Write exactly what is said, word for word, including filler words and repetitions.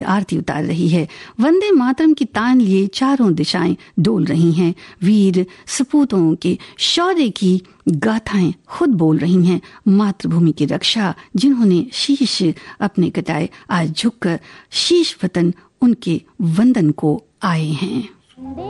आरती उतार रही है। वंदे मातरम की तान लिए चारों दिशाएं डोल रही हैं। वीर सपूतों के शौर्य की गाथाएं खुद बोल रही हैं। मातृभूमि की रक्षा जिन्होंने शीश अपने कटाए, आज झुककर शीश वतन उनके वंदन को आए हैं।